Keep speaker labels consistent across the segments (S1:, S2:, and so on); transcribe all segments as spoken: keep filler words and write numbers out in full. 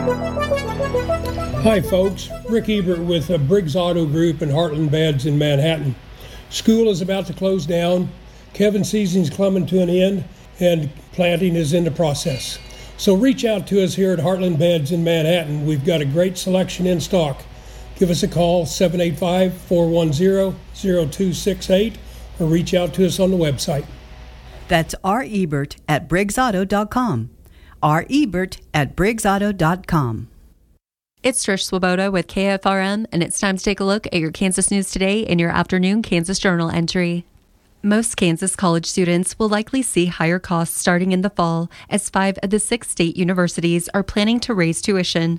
S1: Hi folks, Rick Ebert with uh, Briggs Auto Group and Heartland Beds in Manhattan. School is about to close down, Kevin season's coming to an end, and planting is in the process. So reach out to us here at Heartland Beds in Manhattan. We've got a great selection in stock. Give us a call, seven eight five, four one zero, zero two six eight, or reach out to us on the website.
S2: That's R. Ebert at Briggs Auto dot com. R. Ebert at Briggs Auto dot com.
S3: It's Trish Swoboda with K F R M, and it's time to take a look at your Kansas news today in your afternoon Kansas Journal entry. Most Kansas college students will likely see higher costs starting in the fall, as five of the six state universities are planning to raise tuition.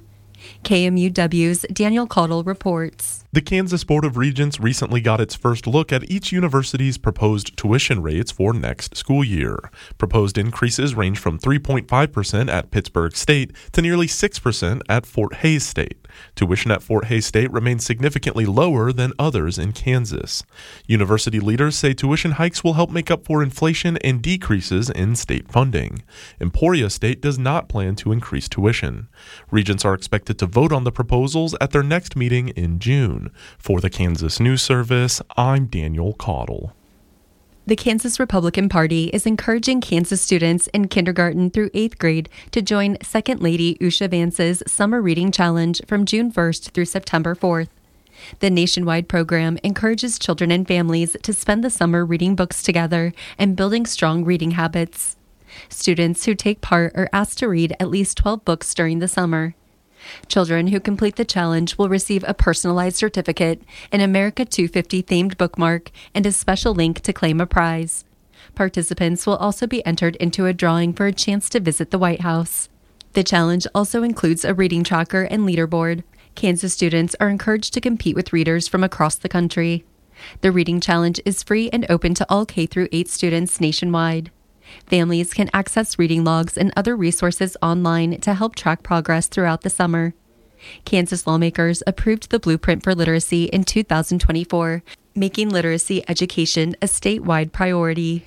S3: K M U W's Daniel Caudle reports.
S4: The Kansas Board of Regents recently got its first look at each university's proposed tuition rates for next school year. Proposed increases range from three point five percent at Pittsburgh State to nearly six percent at Fort Hays State. Tuition at Fort Hays State remains significantly lower than others in Kansas. University leaders say tuition hikes will help make up for inflation and decreases in state funding. Emporia State does not plan to increase tuition. Regents are expected to vote on the proposals at their next meeting in June. For the Kansas News Service, I'm Daniel Caudle.
S3: The Kansas Republican Party is encouraging Kansas students in kindergarten through eighth grade to join Second Lady Usha Vance's Summer Reading Challenge from June first through September fourth. The nationwide program encourages children and families to spend the summer reading books together and building strong reading habits. Students who take part are asked to read at least twelve books during the summer. Children who complete the challenge will receive a personalized certificate, an America two fifty themed bookmark, and a special link to claim a prize. Participants will also be entered into a drawing for a chance to visit the White House. The challenge also includes a reading tracker and leaderboard. Kansas students are encouraged to compete with readers from across the country. The reading challenge is free and open to all K through eight students nationwide. Families can access reading logs and other resources online to help track progress throughout the summer. Kansas lawmakers approved the Blueprint for Literacy in two thousand twenty-four, making literacy education a statewide priority.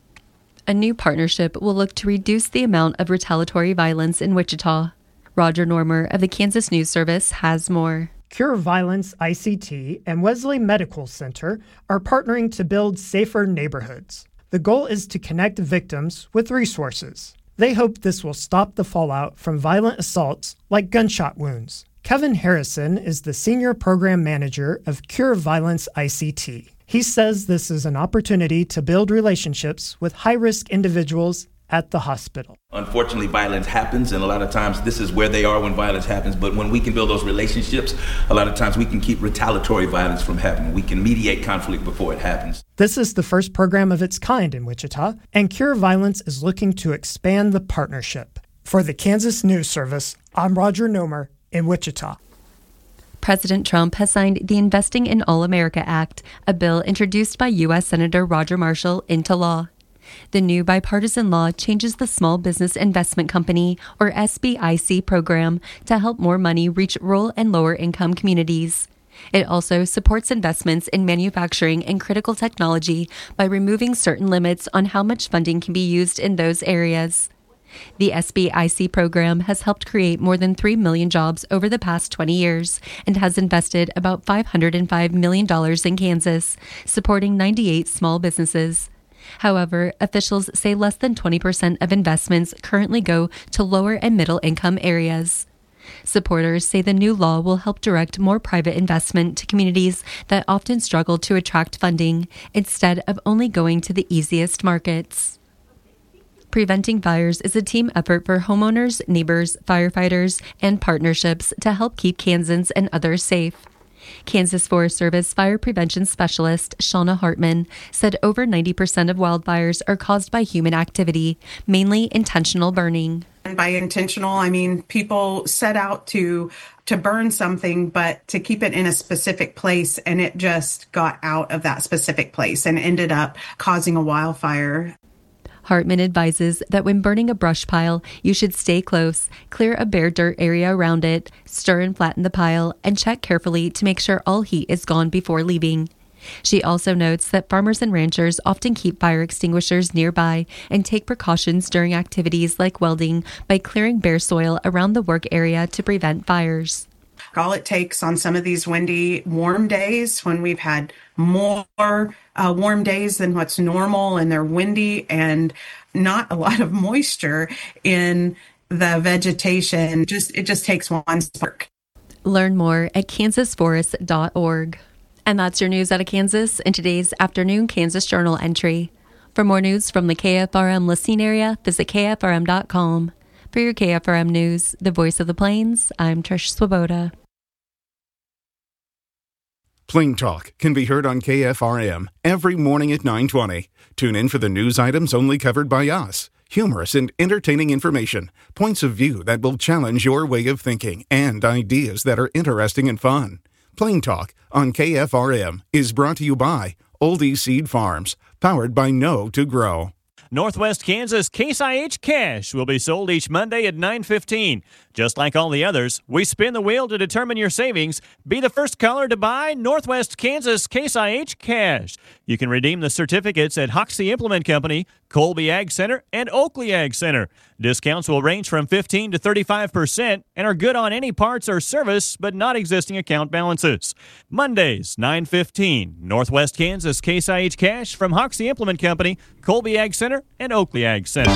S3: A new partnership will look to reduce the amount of retaliatory violence in Wichita. Roger Normer of the Kansas News Service has more.
S5: Cure Violence I C T and Wesley Medical Center are partnering to build safer neighborhoods. The goal is to connect victims with resources. They hope this will stop the fallout from violent assaults like gunshot wounds. Kevin Harrison is the Senior Program Manager of Cure Violence I C T. He says this is an opportunity to build relationships with high-risk individuals at the hospital.
S6: Unfortunately, violence happens, and a lot of times this is where they are when violence happens. But when we can build those relationships, a lot of times we can keep retaliatory violence from happening. We can mediate conflict before it happens.
S5: This is the first program of its kind in Wichita, and Cure Violence is looking to expand the partnership. For the Kansas News Service, I'm Roger Nomer in Wichita.
S3: President Trump has signed the Investing in All America Act, a bill introduced by U S Senator Roger Marshall, into law. The new bipartisan law changes the Small Business Investment Company, or S B I C, program to help more money reach rural and lower-income communities. It also supports investments in manufacturing and critical technology by removing certain limits on how much funding can be used in those areas. The S B I C program has helped create more than three million jobs over the past twenty years and has invested about five hundred five million dollars in Kansas, supporting ninety-eight small businesses. However, officials say less than twenty percent of investments currently go to lower and middle income areas. Supporters say the new law will help direct more private investment to communities that often struggle to attract funding, instead of only going to the easiest markets. Preventing Fires is a team effort for homeowners, neighbors, firefighters, and partnerships to help keep Kansans and others safe. Kansas Forest Service Fire Prevention Specialist Shauna Hartman said over ninety percent of wildfires are caused by human activity, mainly intentional burning.
S7: And by intentional, I mean people set out to to burn something, but to keep it in a specific place, and it just got out of that specific place and ended up causing a wildfire.
S3: Hartman advises that when burning a brush pile, you should stay close, clear a bare dirt area around it, stir and flatten the pile, and check carefully to make sure all heat is gone before leaving. She also notes that farmers and ranchers often keep fire extinguishers nearby and take precautions during activities like welding by clearing bare soil around the work area to prevent fires.
S7: All it takes on some of these windy, warm days when we've had more uh, warm days than what's normal and they're windy and not a lot of moisture in the vegetation, just it just takes one spark.
S3: Learn more at kansas forest dot org. And that's your news out of Kansas in today's afternoon Kansas Journal entry. For more news from the K F R M listening area, visit K F R M dot com. For your K F R M News, the voice of the Plains, I'm Trish Swoboda.
S8: Plain Talk can be heard on K F R M every morning at nine twenty. Tune in for the news items only covered by us. Humorous and entertaining information, points of view that will challenge your way of thinking, and ideas that are interesting and fun. Plain Talk on K F R M is brought to you by Oldie Seed Farms, powered by Know to Grow.
S9: Northwest Kansas Case I H Cash will be sold each Monday at nine fifteen. Just like all the others, we spin the wheel to determine your savings. Be the first caller to buy Northwest Kansas Case I H Cash. You can redeem the certificates at Hoxie Implement Company, Colby Ag Center, and Oakley Ag Center. Discounts will range from fifteen to thirty-five percent and are good on any parts or service, but not existing account balances. Mondays, nine fifteen. Northwest Kansas Case I H Cash from Hoxie Implement Company, Colby Ag Center, and Oakley Ag Center.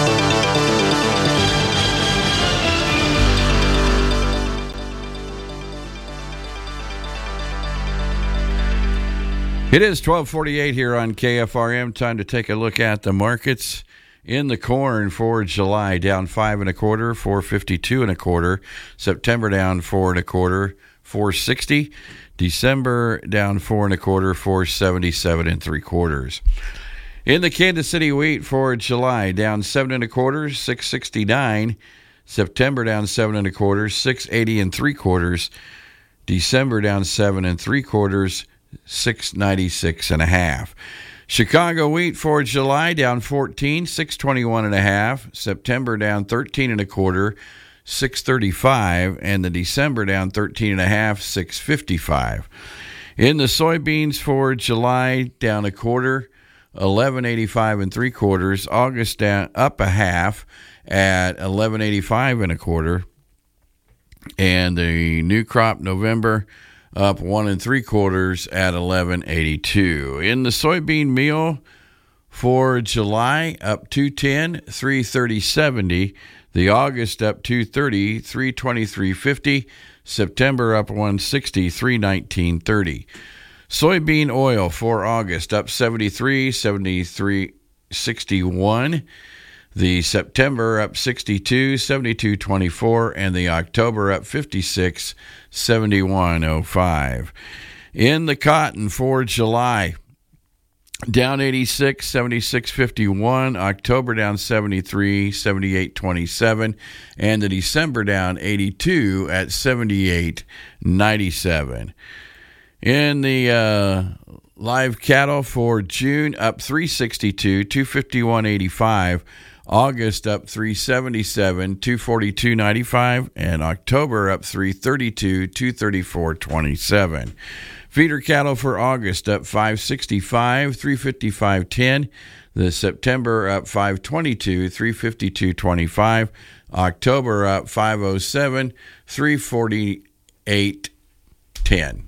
S10: It is twelve forty-eight here on K F R M. Time to take a look at the markets. In the corn for July, down five and a quarter, four fifty-two and a quarter. September down four and a quarter, four sixty. December down four and a quarter, four seventy-seven and three quarters. In the Kansas City wheat for July, down seven and a quarter, six sixty-nine. September down seven and a quarter, six eighty and three quarters. December down seven and three quarters, six ninety-six and a half. Chicago wheat for July down fourteen, six twenty-one and a half. September down thirteen and a quarter, six thirty-five, and the December down thirteen and a half, six fifty-five. In the soybeans for July, down a quarter, eleven eighty-five and three quarters. August down up a half at eleven eighty-five and a quarter, and the new crop November up one and three quarters at eleven eighty-two. In the soybean meal for July, up two ten, three thirty seventy. The August up two thirty, three twenty-three fifty. September up one sixty, three nineteen thirty. Soybean oil for August up seventy-three, seventy-three sixty-one. The September up sixty-two, seventy-two twenty-four, and the October up fifty-six, seventy-one oh five. In the cotton for July, down eighty-six, seventy-six fifty-one. October down seventy-three, seventy-eight twenty-seven, and the December down eighty-two at seventy-eight ninety-seven. In the uh, live cattle for June, up three sixty-two, two fifty-one eighty-five. August up three seventy-seven, two forty-two ninety-five, and October up three thirty-two, two thirty-four twenty-seven. Feeder cattle for August up five sixty-five, three fifty-five ten. The September up five twenty-two, three fifty-two twenty-five. October up five oh seven, three forty-eight ten.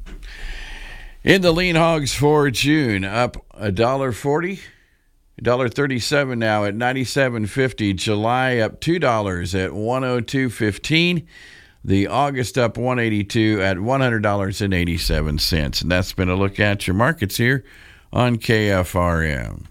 S10: In the lean hogs for June, up one dollar forty. one dollar thirty-seven now at ninety-seven fifty. July up two dollars at one oh two fifteen. The August up one eighty-two at one hundred dollars and eighty-seven cents. And that's been a look at your markets here on K F R M.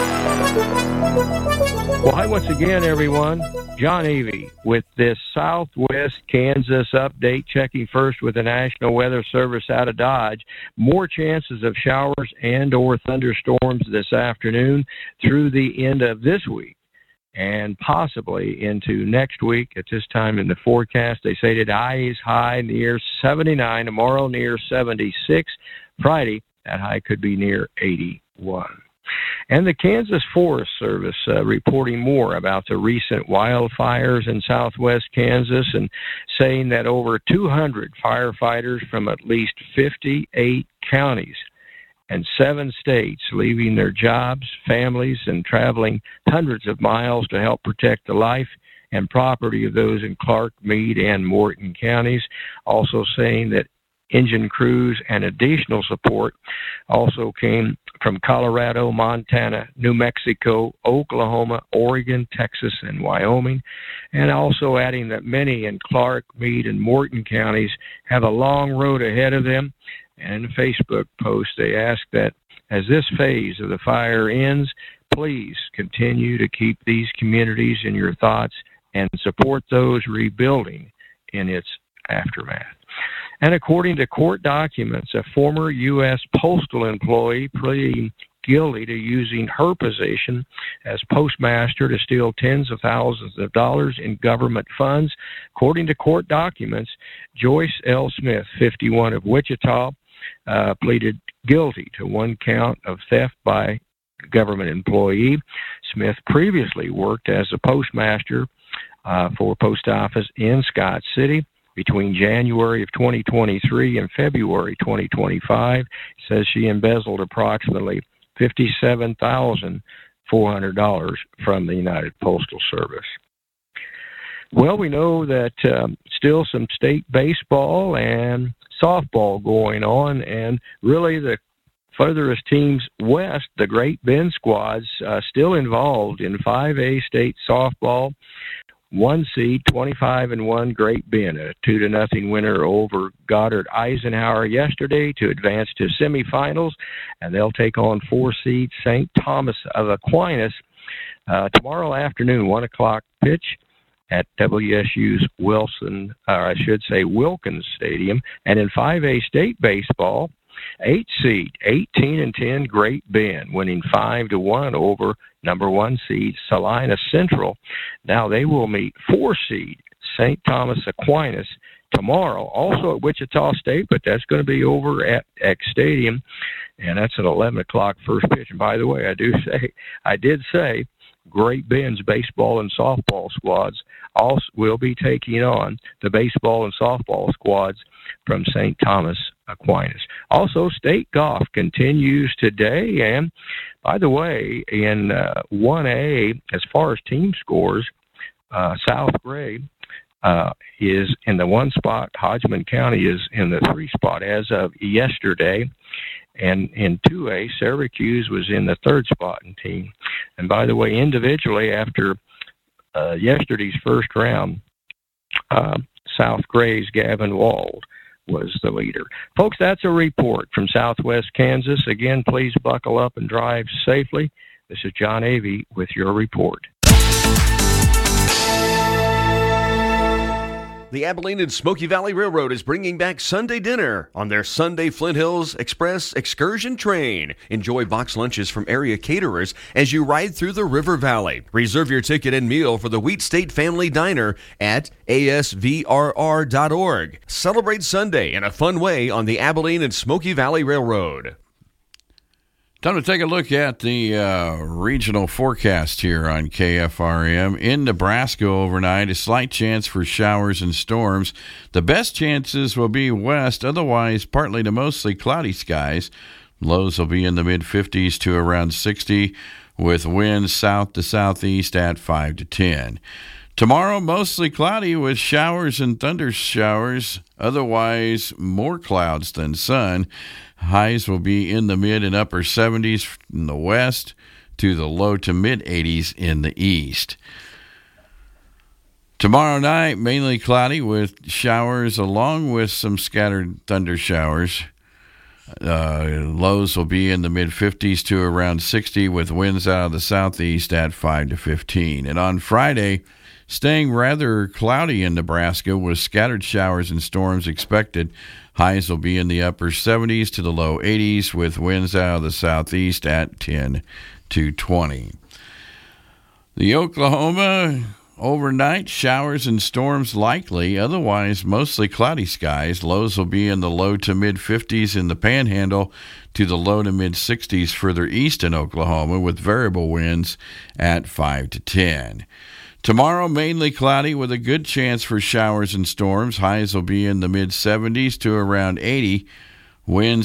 S11: Well, hi once again, everyone. John Avey with this Southwest Kansas update, checking first with the National Weather Service out of Dodge. More chances of showers and or thunderstorms this afternoon through the end of this week and possibly into next week. At this time in the forecast, they say today's high near seventy-nine, tomorrow near seventy-six. Friday, that high could be near eighty-one. And the Kansas Forest Service uh, reporting more about the recent wildfires in southwest Kansas and saying that over two hundred firefighters from at least fifty-eight counties and seven states, leaving their jobs, families, and traveling hundreds of miles to help protect the life and property of those in Clark, Meade, and Morton counties. Also saying that engine crews and additional support also came from Colorado, Montana, New Mexico, Oklahoma, Oregon, Texas, and Wyoming. And also adding that many in Clark, Meade, and Morton counties have a long road ahead of them. And in a Facebook post, they ask that as this phase of the fire ends, please continue to keep these communities in your thoughts and support those rebuilding in its aftermath. And according to court documents, a former U S postal employee pleading guilty to using her position as postmaster to steal tens of thousands of dollars in government funds. According to court documents, Joyce L. Smith, fifty-one, of Wichita, uh, pleaded guilty to one count of theft by a government employee. Smith previously worked as a postmaster uh, for a post office in Scott City between January of twenty twenty-three and February twenty twenty-five. Says she embezzled approximately fifty-seven thousand four hundred dollars from the United Postal Service. Well, we know that um, still some state baseball and softball going on, and really the furthest teams west, the Great Bend squads, uh, still involved in five A state softball. One seed, twenty-five and one, Great Bend, a two to nothing winner over Goddard Eisenhower yesterday to advance to semifinals, and they'll take on four seed Saint Thomas of Aquinas uh, tomorrow afternoon, one o'clock pitch at W S U's Wilson, or I should say Wilkins Stadium. And in five A state baseball, eight seed, eighteen and ten, Great Bend, winning five to one over number one seed Salina Central. Now they will meet four seed Saint Thomas Aquinas tomorrow, also at Wichita State, but that's going to be over at X Stadium, and that's at eleven o'clock first pitch. And by the way, I do say, I did say, Great Bend's baseball and softball squads also will be taking on the baseball and softball squads from Saint Thomas Aquinas. Also, state golf continues today, and by the way, in uh, one A, as far as team scores, uh, South Gray uh, is in the one spot. Hodgman County is in the three spot as of yesterday. And in two A, Syracuse was in the third spot in team. And by the way, individually, after uh, yesterday's first round, uh, South Gray's Gavin Wald was the leader. Folks, that's a report from Southwest Kansas. Again, please buckle up and drive safely. This is John Avey with your report.
S12: The Abilene and Smoky Valley Railroad is bringing back Sunday dinner on their Sunday Flint Hills Express excursion train. Enjoy box lunches from area caterers as you ride through the River Valley. Reserve your ticket and meal for the Wheat State Family Diner at A S V R R dot org. Celebrate Sunday in a fun way on the Abilene and Smoky Valley Railroad.
S10: Time to take a look at the uh, regional forecast here on K F R M. In Nebraska overnight, a slight chance for showers and storms. The best chances will be west, otherwise partly to mostly cloudy skies. Lows will be in the mid-fifties to around sixty, with winds south to southeast at five to ten. Tomorrow, mostly cloudy with showers and thunder showers, otherwise more clouds than sun. Highs will be in the mid and upper seventies in the west to the low to mid eighties in the east. Tomorrow night, mainly cloudy with showers along with some scattered thunder showers. Uh, lows will be in the mid-fifties to around sixty with winds out of the southeast at five to fifteen. And on Friday, staying rather cloudy in Nebraska with scattered showers and storms expected. Highs will be in the upper seventies to the low eighties with winds out of the southeast at ten to twenty. The Oklahoma, overnight showers and storms likely, otherwise mostly cloudy skies. Lows will be in the low to mid-fifties in the Panhandle to the low to mid-sixties further east in Oklahoma with variable winds at five to ten. Tomorrow, mainly cloudy with a good chance for showers and storms. Highs will be in the mid-seventies to around eighty. Winds